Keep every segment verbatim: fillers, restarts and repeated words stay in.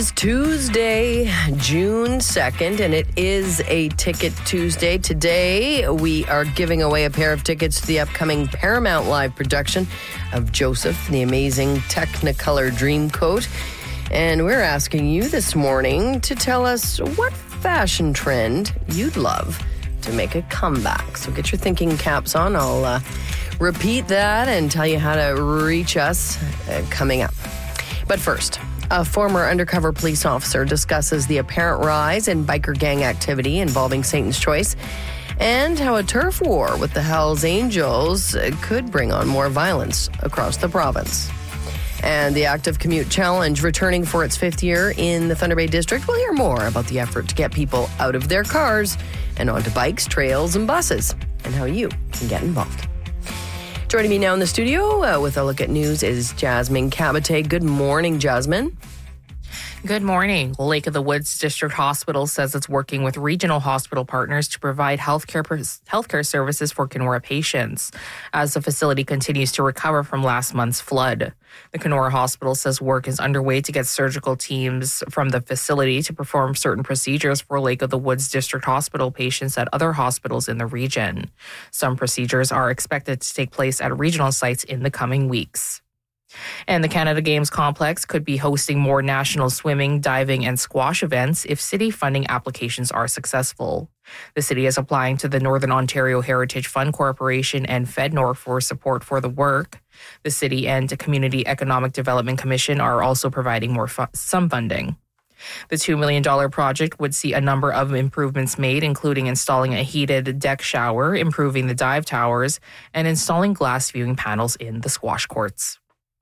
It's Tuesday, June second, and it is a Ticket Tuesday. Today, we are giving away a pair of tickets to the upcoming Paramount Live production of Joseph, the Amazing Technicolor Dreamcoat. And we're asking you this morning to tell us what fashion trend you'd love to make a comeback. So get your thinking caps on. I'll uh, repeat that and tell you how to reach us uh, coming up. But first, a former undercover police officer discusses the apparent rise in biker gang activity involving Satan's Choice and how a turf war with the Hells Angels could bring on more violence across the province. And the Active Commute Challenge returning for its fifth year in the Thunder Bay District. We'll hear more about the effort to get people out of their cars and onto bikes, trails, and buses, and how you can get involved. Joining me now in the studio uh, with a look at news is Jasmine Cabate. Good morning, Jasmine. Good morning. Lake of the Woods District Hospital says it's working with regional hospital partners to provide healthcare healthcare services for Kenora patients as the facility continues to recover from last month's flood. The Kenora Hospital says work is underway to get surgical teams from the facility to perform certain procedures for Lake of the Woods District Hospital patients at other hospitals in the region. Some procedures are expected to take place at regional sites in the coming weeks. And the Canada Games Complex could be hosting more national swimming, diving, and squash events if city funding applications are successful. The city is applying to the Northern Ontario Heritage Fund Corporation and FedNor for support for the work. The City and Community Economic Development Commission are also providing more fu- some funding. The two million dollars project would see a number of improvements made, including installing a heated deck shower, improving the dive towers, and installing glass viewing panels in the squash courts.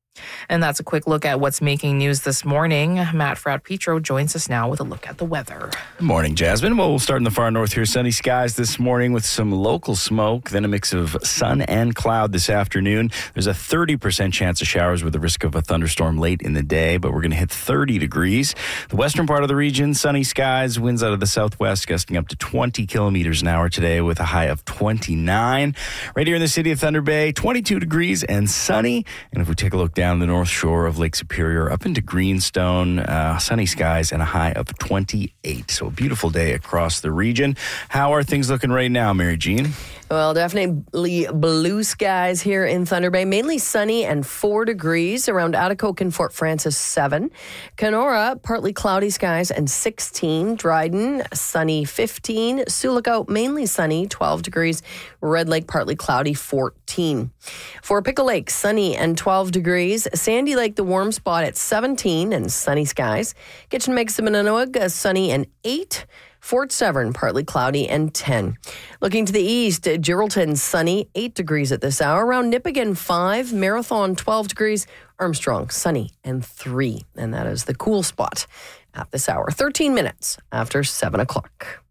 And that's a quick look at what's making news this morning. Matt Fratt-Petro joins us now with a look at the weather. Good morning, Jasmine. Well, we'll start in the far north here. Sunny skies this morning with some local smoke, then a mix of sun and cloud this afternoon. There's a thirty percent chance of showers with the risk of a thunderstorm late in the day, but we're going to hit thirty degrees. The western part of the region, sunny skies, winds out of the southwest gusting up to twenty kilometers an hour today with a high of twenty-nine. Right here in the city of Thunder Bay, twenty-two degrees and sunny. And if we take a look down the north shore of Lake Superior up into Greenstone, uh, sunny skies and a high of twenty-eight. So a beautiful day across the region. How are things looking right now, Mary Jean? Well, definitely blue skies here in Thunder Bay. Mainly sunny and four degrees. Around Atikokan and Fort Frances, seven. Kenora, partly cloudy skies and sixteen. Dryden, sunny, fifteen. Sioux Lookout, mainly sunny, twelve degrees. Red Lake, partly cloudy, fourteen. For Pickle Lake, sunny and twelve degrees. Sandy Lake, the warm spot at seventeen and sunny skies. Kitchen Meximinoag, sunny and eight. Fort Severn, partly cloudy and ten. Looking to the east, Geraldton, sunny, eight degrees at this hour. Around Nipigon, five. Marathon, twelve degrees. Armstrong, sunny and three. And that is the cool spot at this hour. thirteen minutes after seven o'clock.